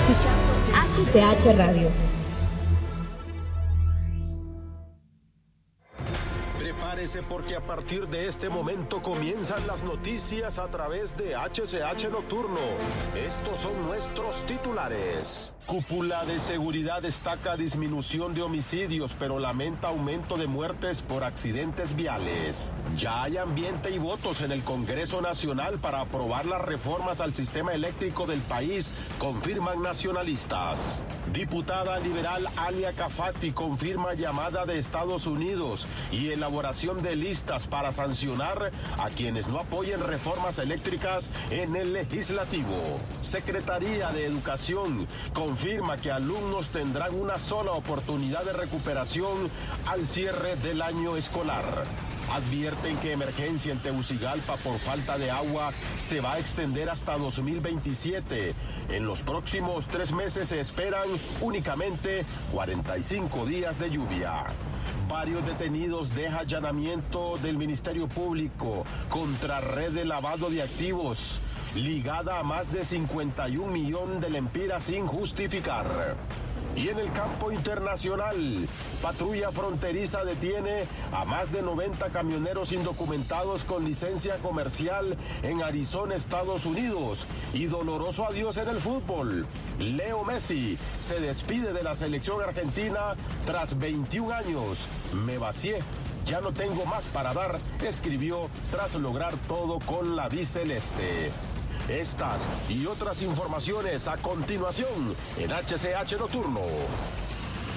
escuchando HCH Radio. Prepárese porque a partir de este momento comienzan las noticias a través de HCH Nocturno. Estos son nuestros titulares. Cúpula de seguridad destaca disminución de homicidios, pero lamenta aumento de muertes por accidentes viales. Ya hay ambiente y votos en el Congreso Nacional para aprobar las reformas al sistema eléctrico del país, confirman nacionalistas. Diputada liberal Alia Cafati confirma llamada de Estados Unidos y elaboración de listas para sancionar a quienes no apoyen reformas eléctricas en el legislativo. Secretaría de Educación confirma que alumnos tendrán una sola oportunidad de recuperación al cierre del año escolar. Advierten que emergencia en Tegucigalpa por falta de agua se va a extender hasta 2027. En los próximos 3 meses se esperan únicamente 45 días de lluvia. Varios detenidos deja allanamiento del Ministerio Público contra red de lavado de activos, ligada a más de 51 millones de lempiras sin justificar. Y en el campo internacional, patrulla fronteriza detiene a más de 90 camioneros indocumentados con licencia comercial en Arizona, Estados Unidos. Y doloroso adiós en el fútbol. Leo Messi se despide de la selección argentina tras 21 años. Me vacié, ya no tengo más para dar, escribió tras lograr todo con la biceleste. Estas y otras informaciones a continuación en HCH Nocturno.